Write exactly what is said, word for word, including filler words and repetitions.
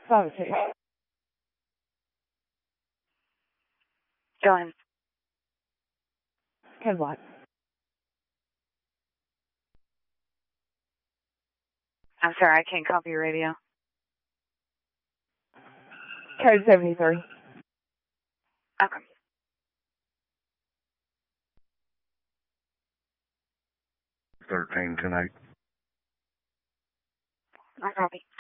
Phone two. Go ahead. Code what? I'm sorry, I can't copy your radio. Code seventy-three. Okay. Thirteen tonight. I copy.